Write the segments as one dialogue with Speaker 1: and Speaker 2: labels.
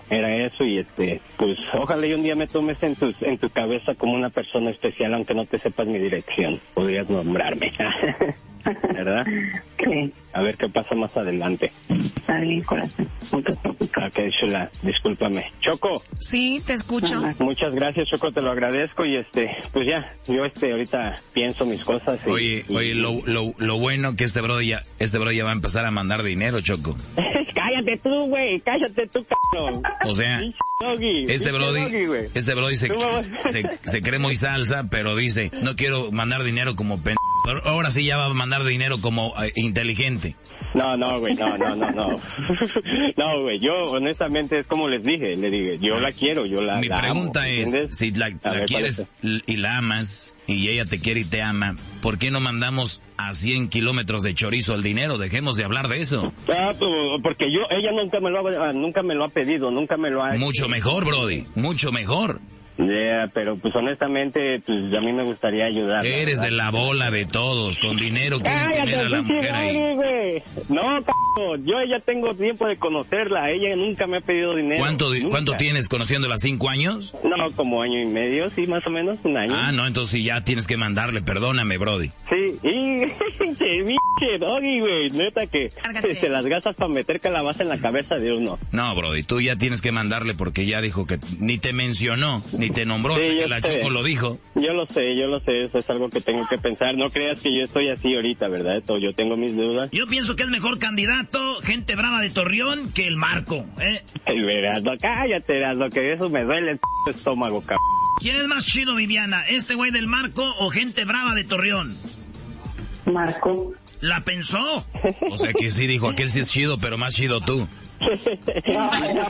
Speaker 1: era eso y pues ojalá y un día me tomes en tu cabeza como una persona especial, aunque no te sepas mi dirección. Podrías nombrarme. ¿Verdad?
Speaker 2: Sí.
Speaker 1: A ver qué pasa más adelante.
Speaker 2: Está bien, corazón. No te preocupes.
Speaker 1: Ok, chula, discúlpame. Choco.
Speaker 3: Sí, te escucho.
Speaker 1: Muchas gracias, Choco, te lo agradezco y pues ya, yo ahorita pienso mis cosas.
Speaker 4: Oye, lo bueno que este bro ya va a empezar a mandar dinero, Choco.
Speaker 1: Cállate tú, güey, cállate tú, cabrón.
Speaker 4: O sea, este brody se cree muy salsa, pero dice, no quiero mandar dinero como ahora sí ya va a mandar dinero como inteligente.
Speaker 1: No, güey, no. No, güey, yo honestamente es como les dije, yo la quiero,
Speaker 4: Mi pregunta
Speaker 1: amo,
Speaker 4: es,
Speaker 1: ¿entiendes?
Speaker 4: si la quieres y la amas, y ella te quiere y te ama, ¿por qué no mandamos a 100 kilómetros de chorizo el dinero? Dejemos de hablar de eso.
Speaker 1: Porque ella nunca me lo ha pedido, nunca me lo ha...
Speaker 4: Mucho mejor, brody, mucho mejor.
Speaker 1: Pero pues honestamente, pues a mí me gustaría ayudar.
Speaker 4: Eres de la bola de todos, con dinero quieren tener a la mujer ahí.
Speaker 1: Güey. No, yo ya tengo tiempo de conocerla, ella nunca me ha pedido dinero.
Speaker 4: ¿Cuánto tienes conociéndola? ¿5 años?
Speaker 1: No, como 1 año y medio, sí, más o menos, 1 año.
Speaker 4: Ah, no, entonces sí, ya tienes que mandarle, perdóname, brody.
Speaker 1: Sí, y pinche doggy, güey, neta que se las gastas para meter calabaza en la cabeza de uno.
Speaker 4: No, brody, tú ya tienes que mandarle porque ya dijo que ni te mencionó, ni te nombró, sí, que la Choco lo dijo.
Speaker 1: Yo lo sé, eso es algo que tengo que pensar. No creas que yo estoy así ahorita, ¿verdad? Yo tengo mis dudas.
Speaker 5: Yo pienso que es mejor candidato, gente brava de Torreón, que el Marco,
Speaker 1: Verás, no, cállate, lo que eso me duele el estómago, cabrón.
Speaker 5: ¿Quién es más chido, Viviana? ¿Este güey del Marco o gente brava de Torreón?
Speaker 2: Marco.
Speaker 5: ¿La pensó?
Speaker 4: O sea que sí dijo, aquel sí es chido, pero más chido tú.
Speaker 2: No.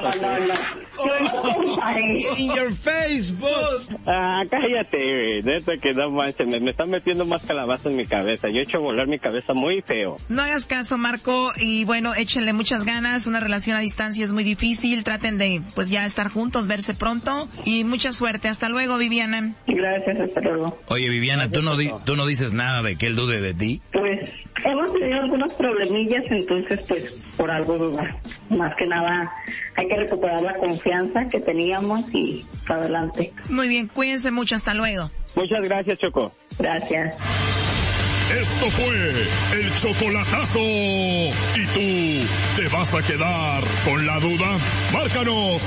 Speaker 4: In your Facebook.
Speaker 1: Cállate, neta que no manches, me están metiendo más calabaza en mi cabeza. Yo he hecho volar mi cabeza muy feo.
Speaker 3: No hagas caso, Marco, y bueno, échenle muchas ganas. Una relación a distancia es muy difícil. Traten de, pues ya estar juntos, verse pronto y mucha suerte. Hasta luego, Viviana.
Speaker 2: Gracias, hasta luego.
Speaker 4: Oye, Viviana, ¿tú no dices nada de que él dude de ti?
Speaker 2: Pues hemos tenido algunos problemillas, entonces pues por algo duda. Más que nada hay que recuperar la confianza que teníamos y para adelante.
Speaker 3: Muy bien, cuídense mucho, hasta luego.
Speaker 1: Muchas gracias, Choco.
Speaker 2: Gracias.
Speaker 6: Esto fue el chocolatazo. ¿Y tú te vas a quedar con la duda? Márcanos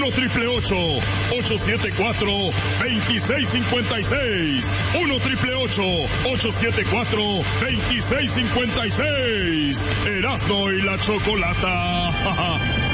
Speaker 6: 1-888-874-2656. 1-888-874-2656. Erasmo y la Chocolata.